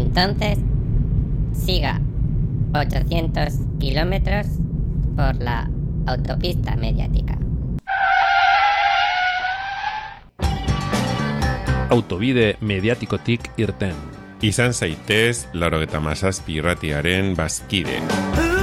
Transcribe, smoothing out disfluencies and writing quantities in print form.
Entonces, siga 800 kilómetros por la autopista mediática. Autobide mediatikotik irten. Izan zaitez 97 irratiaren bazkide.